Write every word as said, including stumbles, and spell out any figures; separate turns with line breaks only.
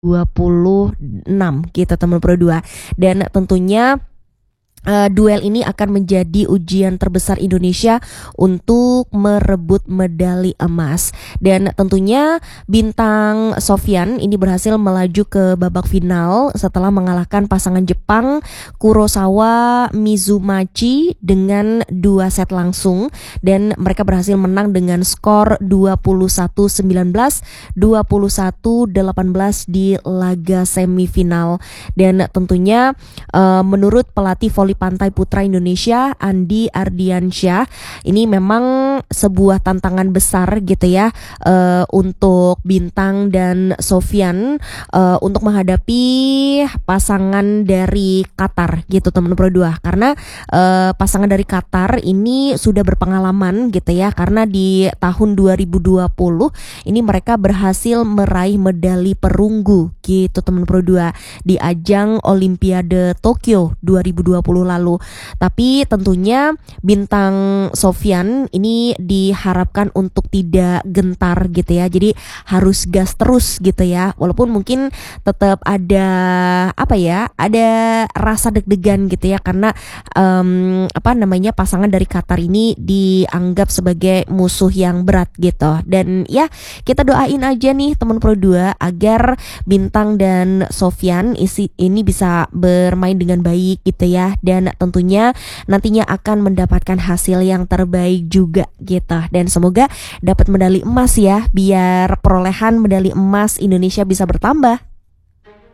dua puluh enam gitu teman Pro dua. Dan tentunya Uh, duel ini akan menjadi ujian terbesar Indonesia untuk merebut medali emas. Dan tentunya bintang Sofyan ini berhasil melaju ke babak final setelah mengalahkan pasangan Jepang Kurosawa Mizumachi dengan dua set langsung, dan mereka berhasil menang dengan skor dua puluh satu sembilan belas, dua puluh satu delapan belas di laga semifinal. Dan tentunya uh, menurut pelatih voli pantai putra Indonesia Andi Ardiansyah, ini memang sebuah tantangan besar gitu ya uh, untuk Bintang dan Sofyan uh, untuk menghadapi pasangan dari Qatar gitu teman Pro dua, karena uh, pasangan dari Qatar ini sudah berpengalaman gitu ya, karena di tahun dua ribu dua puluh ini mereka berhasil meraih medali perunggu gitu teman Pro dua di ajang Olimpiade Tokyo dua ribu dua puluh lalu. Tapi tentunya Bintang Sofyan ini diharapkan untuk tidak gentar gitu ya. Jadi harus gas terus gitu ya. Walaupun mungkin tetap ada apa ya, ada rasa deg-degan gitu ya, karena um, apa namanya pasangan dari Qatar ini dianggap sebagai musuh yang berat gitu. Dan ya kita doain aja nih teman Pro dua agar Bintang dan Sofyan isi ini bisa bermain dengan baik gitu ya, dan tentunya nantinya akan mendapatkan hasil yang terbaik juga gitu. Dan semoga dapat medali emas ya, biar perolehan medali emas Indonesia bisa bertambah.